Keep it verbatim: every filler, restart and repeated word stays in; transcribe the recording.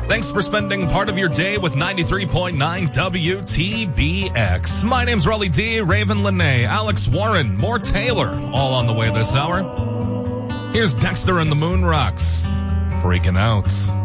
Thanks for spending part of your day with ninety-three point nine W T B X. My name's Raleigh D, Raven Lene, Alex Warren, Moore Taylor, all on the way this hour. Here's Dexter and the Moon Rocks, Freaking Out.